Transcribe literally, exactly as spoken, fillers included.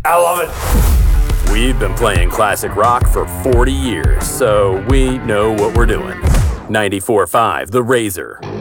I love it. We've been playing classic rock for forty years, so we know what we're doing. ninety-four point five The Razor.